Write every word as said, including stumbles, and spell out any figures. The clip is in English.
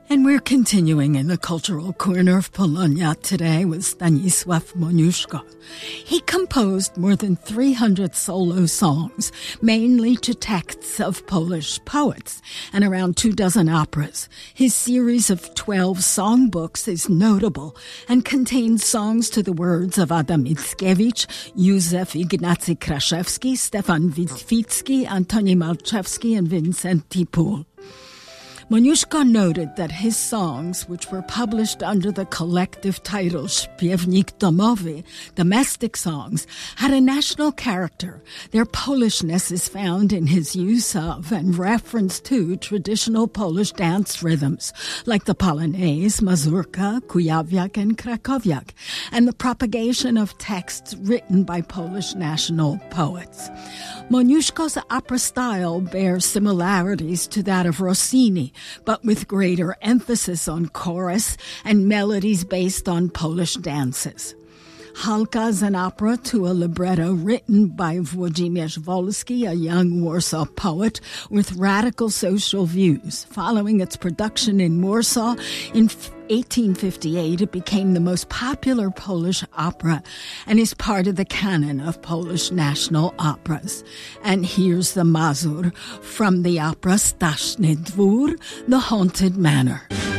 And we're continuing in the cultural corner of Polonia today with Stanisław Moniuszko. He composed more than three hundred solo songs, mainly to texts of Polish poets, and around two dozen operas. His series of twelve songbooks is notable and contains songs to the words of Adam Mickiewicz, Józef Ignacy Kraszewski, Stefan Witwicki, Antoni Malczewski, and Vincent Tipoul. Moniuszko noted that his songs, which were published under the collective title Śpiewnik Domowy, domestic songs, had a national character. Their Polishness is found in his use of and reference to traditional Polish dance rhythms, like the Polonaise, Mazurka, Kujawiak, and Krakowiak, and the propagation of texts written by Polish national poets. Moniuszko's opera style bears similarities to that of Rossini, but with greater emphasis on chorus and melodies based on Polish dances. Halka is an opera to a libretto written by Włodzimierz Wolski, a young Warsaw poet with radical social views. Following its production in Warsaw in eighteen fifty-eight, it became the most popular Polish opera and is part of the canon of Polish national operas. And here's the Mazur from the opera Straszny Dwór, The Haunted Manor.